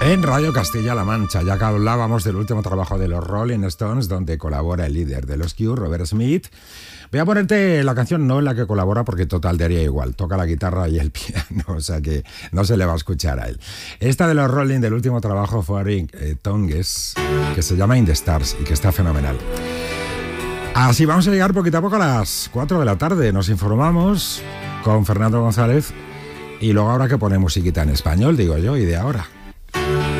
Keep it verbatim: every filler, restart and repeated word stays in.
En Radio Castilla-La Mancha, ya que hablábamos del último trabajo de los Rolling Stones, donde colabora el líder de los Cure, Robert Smith, voy a ponerte la canción no en la que colabora, porque total daría igual, toca la guitarra y el piano, o sea que no se le va a escuchar a él. Esta de los Rolling del último trabajo fue Eric eh, Tongues, que se llama In the Stars y que está fenomenal. Así vamos a llegar poquito a poco a las cuatro de la tarde, nos informamos con Fernando González y luego habrá que poner musiquita en español, digo yo, y de ahora.